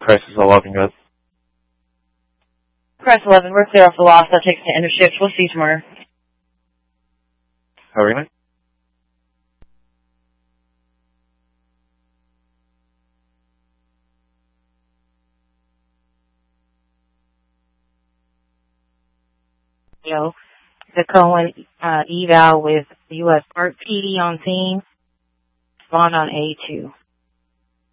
Crisis 11, good. Crisis 11, we're clear off the loss. That takes to intershift. We'll see you tomorrow. Have a good night. The Cohen eval with U.S. Art PD on scene. Spawn on A2.